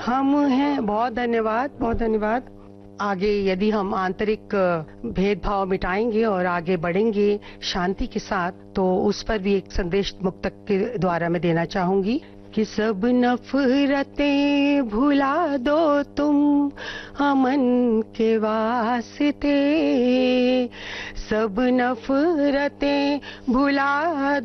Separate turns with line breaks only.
हम हैं। बहुत धन्यवाद, बहुत धन्यवाद। आगे यदि हम आंतरिक भेदभाव मिटाएंगे और आगे बढ़ेंगे शांति के साथ, तो उस पर भी एक संदेश मुक्तक के द्वारा मैं देना चाहूंगी कि सब नफरतें भुला दो तुम अमन के वास्ते, सब नफरतें भुला